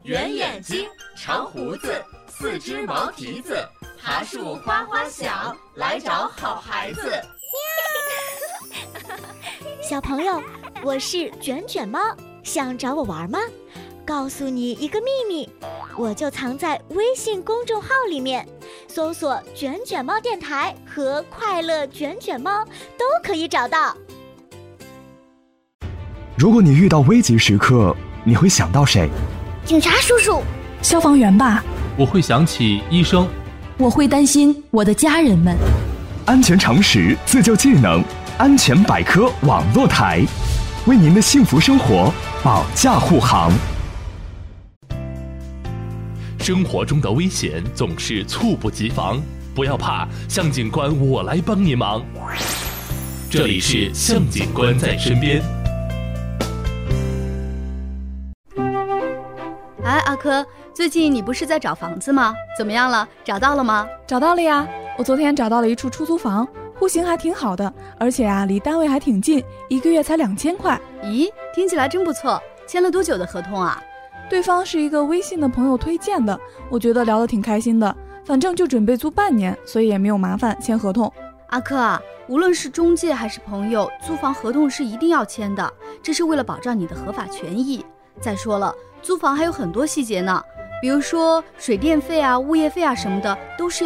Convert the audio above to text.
圆眼睛，长胡子，4只毛蹄子，爬树哗哗响，来找好孩子。 小朋友，我是卷卷猫，想找我玩吗？告诉你一个秘密，我就藏在微信公众号里面，搜索卷卷猫电台和快乐卷卷猫都可以找到。 如果你遇到危急时刻，你会想到谁？ 警察叔叔， 消防员吧。 我会想起医生。 我会担心我的家人们。 安全常识，自救技能，安全百科网络台，为您的幸福生活保驾护航。 生活中的危险总是猝不及防，不要怕，向警官我来帮你忙。这里是向警官在身边。 哎，阿珂，最近你不是在找房子吗？怎么样了？找到了吗？ 找到了呀，我昨天找到了一处出租房，户型还挺好的，而且离单位还挺近，1个月才2000块。 咦，听起来真不错。签了多久的合同啊？ 对方是一个微信的朋友推荐的，我觉得聊得挺开心的，反正就准备租半年，所以也没有麻烦签合同。 阿珂啊，无论是中介还是朋友，租房合同是一定要签的，这是为了保障你的合法权益。再说了，租房还有很多细节呢，比如说水电费啊、物业费啊什么的，都是